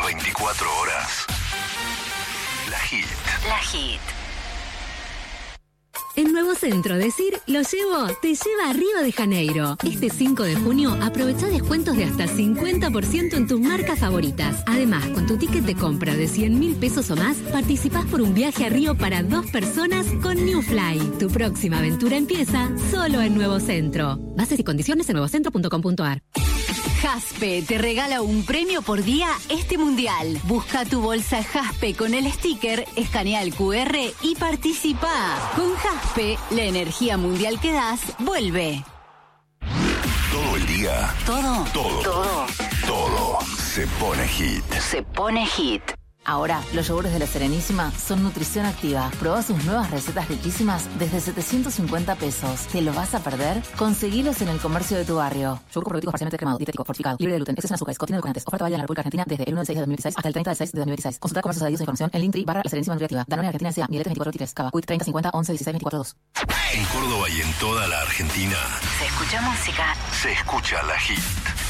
24 horas. La Hit. La Hit. En Nuevo Centro, decir lo llevo, te lleva a Río de Janeiro. Este 5 de junio, aprovecha descuentos de hasta 50% en tus marcas favoritas. Además, con tu ticket de compra de 100.000 pesos o más, participás por un viaje a Río para 2 personas con New Fly. Tu próxima aventura empieza solo en Nuevo Centro. Bases y condiciones en nuevocentro.com.ar. Jaspe te regala un premio por día este mundial. Busca tu bolsa Jaspe con el sticker, escanea el QR y participa. Con Jaspe, la energía mundial que das vuelve. Todo el día. Todo. Se pone hit. Se pone hit. Ahora, los yogures de La Serenísima son nutrición activa. Probá sus nuevas recetas riquísimas desde 750 pesos. ¿Te lo vas a perder? Conseguilos en el comercio de tu barrio. Yogur probiótico parcialmente cremado, dietético, fortificado, libre de gluten, exceso en azúcares, contiene edulcorantes. Oferta válida en la República Argentina desde el 1 del 6 de 2016 hasta el 30 del 6 de 2016. Consulta comercios adheridos e información en Linktree/La Serenísima Nutriactiva. Danone Argentina S.A. Miletes 24 Cava. Quick 30 50 11 16 24 2. En Córdoba y en toda la Argentina Se escucha música. se escucha La Hit.